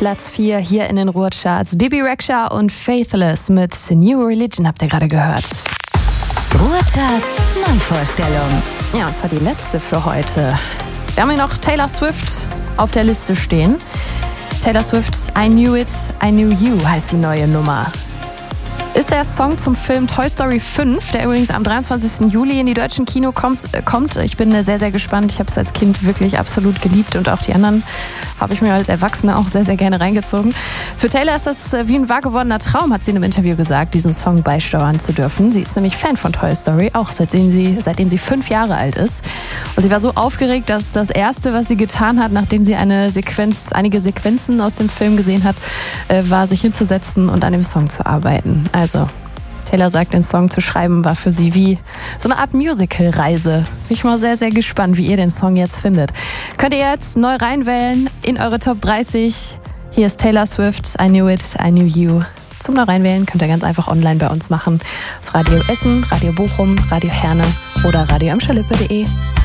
Platz 4 hier in den Ruhrcharts. Bibi Rexha und Faithless mit New Religion habt ihr gerade gehört. Ruhrcharts Neuvorstellung. Ja, und zwar die letzte für heute. Wir haben hier noch Taylor Swift auf der Liste stehen. Taylor Swift's I Knew It, I Knew You heißt die neue Nummer. Ist der Song zum Film Toy Story 5, der übrigens am 23. Juli in die deutschen Kinos kommt. Ich bin sehr, sehr gespannt. Ich habe es als Kind wirklich absolut geliebt und auch die anderen habe ich mir als Erwachsene auch sehr, sehr gerne reingezogen. Für Taylor ist das wie ein wahr gewordener Traum, hat sie in einem Interview gesagt, diesen Song beisteuern zu dürfen. Sie ist nämlich Fan von Toy Story, auch seitdem sie 5 Jahre alt ist. Und sie war so aufgeregt, dass das Erste, was sie getan hat, nachdem sie einige Sequenzen aus dem Film gesehen hat, war, sich hinzusetzen und an dem Song zu arbeiten. Also, Taylor sagt, den Song zu schreiben war für sie wie so eine Art Musical-Reise. Bin ich mal sehr, sehr gespannt, wie ihr den Song jetzt findet. Könnt ihr jetzt neu reinwählen in eure Top 30. Hier ist Taylor Swift, I Knew It, I Knew You. Zum neu reinwählen könnt ihr ganz einfach online bei uns machen. Auf Radio Essen, Radio Bochum, Radio Herne oder radioamschalippe.de.